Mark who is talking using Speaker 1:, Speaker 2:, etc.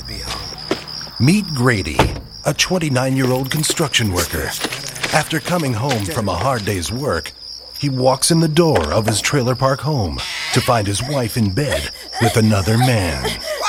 Speaker 1: to be home.
Speaker 2: Meet Grady, a 29-year-old construction worker. After coming home from a hard day's work, he walks in the door of his trailer park home to find his wife in bed with another man.